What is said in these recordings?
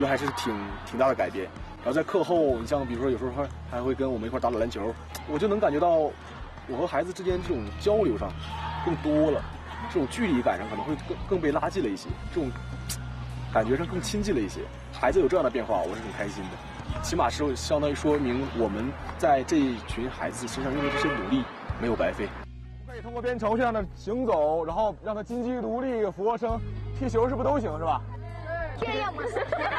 这还是挺大的改变。然后在课后，你像比如说有时候还会跟我们一块打篮球，我就能感觉到我和孩子之间这种交流上更多了，这种距离感上可能会更被拉近了一些，这种感觉上更亲近了一些。孩子有这样的变化，我是很开心的，起码是相当于说明我们在这一群孩子身上用的这些努力没有白费。 可以通过边程式让他行走，然后让他金鸡独立、俯卧撑、踢球，是不是都行是吧？ 这样吗？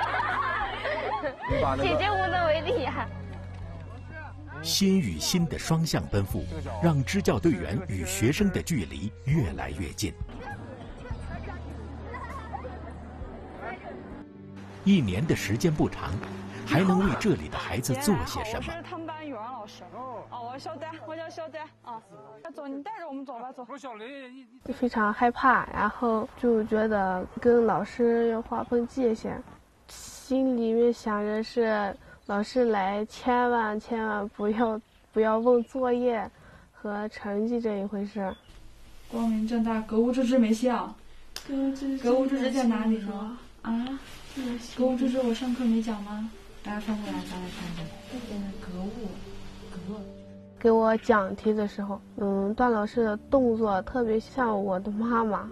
姐姐无能为力呀。 心与心的双向奔赴，让支教队员与学生的距离越来越近。1年的时间不长，还能为这里的孩子做些什么？ 我是他们班语文老师。我小丹，我叫小丹啊。走，你带着我们走吧，走。 我小雷， 非常害怕，然后就觉得跟老师要划分界限，心里面想着是老师来千万不要问作业和成绩这一回事。 光明正大，格物致知没效。格物致知在哪里呢？啊？格物致知我上课没讲吗？来翻过来，咱来看看。这边的格物。 给我讲题的时候，段老师的动作特别像我的妈妈。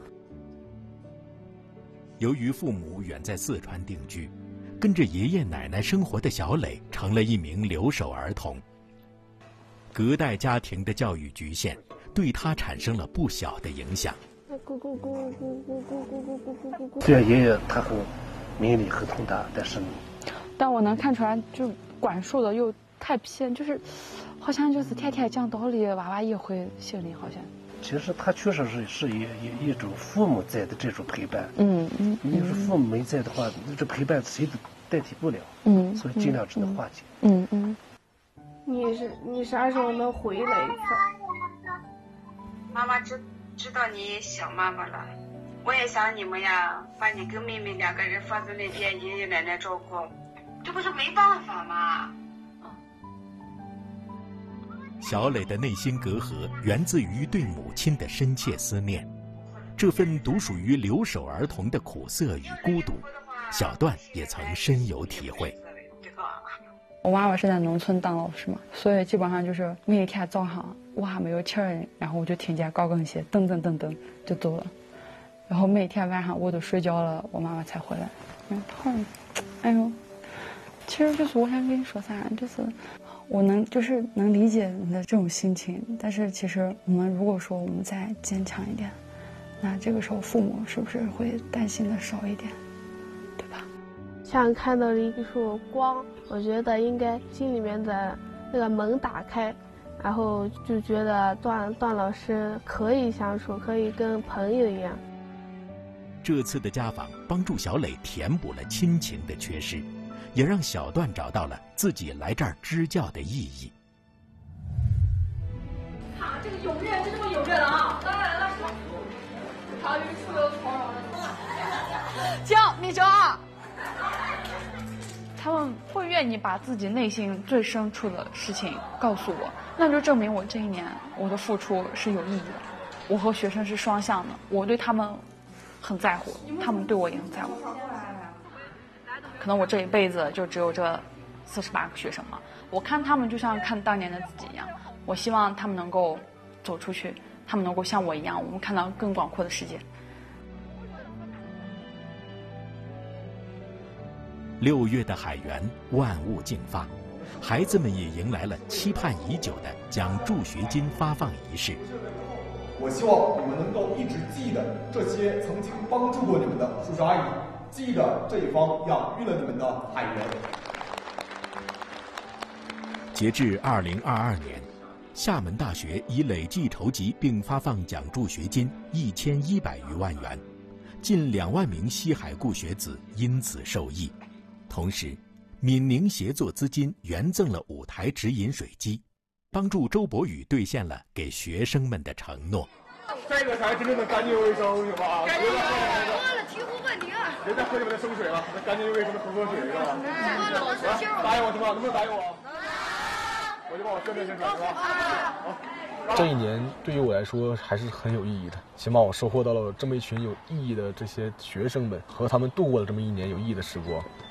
由于父母远在四川定居，跟着爷爷奶奶生活的小磊成了一名留守儿童。隔代家庭的教育局限对他产生了不小的影响。 虽然爷爷他很命令很通达， 但我能看出来，就管束的又太偏，就是好像就是天天讲道理，娃娃也会心里好像。 其实他确实是一种父母在的这种陪伴。你要是父母没在的话，这陪伴谁都代替不了。所以尽量只能化解。 你啥时候能回来一次？ 妈妈知道你想妈妈了，我也想你们呀，把你跟妹妹2个人放在那边，爷爷奶奶照顾，这不是没办法吗？ 小磊的内心隔阂源自于对母亲的深切思念，这份独属于留守儿童的苦涩与孤独，小段也曾深有体会。 我妈妈是在农村当老师嘛，所以基本上就是每天早上我还没有起来，然后我就听见高跟鞋噔噔噔噔就走了，然后每天晚上我都睡觉了，我妈妈才回来。哎呦，其实就是我想跟你说啥，就是我能理解你的这种心情，但是其实我们如果说我们再坚强一点，那这个时候父母是不是会担心的少一点，对吧？ 像看到了一束光，我觉得应该心里面的那个门打开，然后就觉得段老师可以相处，可以跟朋友一样。 这次的家访帮助小磊填补了亲情的缺失，也让小段找到了自己来这儿支教的意义。 啊，这个踊跃就这么踊跃了啊！当然了，他是出流从容的。 行，米哲，他们会愿意把自己内心最深处的事情告诉我，那就证明我这1年我的付出是有意义的。我和学生是双向的，我对他们很在乎，他们对我也很在乎。可能我这一辈子就只有这48个学生嘛，我看他们就像看当年的自己一样，我希望他们能够走出去，他们能够像我一样，我们看到更广阔的世界。 6月的海源，万物竞发，孩子们也迎来了期盼已久的奖助学金发放仪式。 我希望你们能够一直记得这些曾经帮助过你们的叔叔阿姨，记得这一方养育了你们的海源。 截至2022年，厦门大学已累计筹集并发放奖助学金1100余万元，近2万名西海固学子因此受益。同时，闽宁协作资金援赠了5台直饮水机，帮助周博宇兑现了给学生们的承诺。 这个才真正的干净卫生，是吧？ 干净卫生，忘了提壶问题了。 人家喝你们的生水了，那干净卫生的喝水，是吧？答应我是吧？能不能答应我？我就帮我宣传宣传，是吧？好。 这1年对于我来说还是很有意义的，起码我收获到了这么一群有意义的这些学生们，和他们度过了这么1年有意义的时光。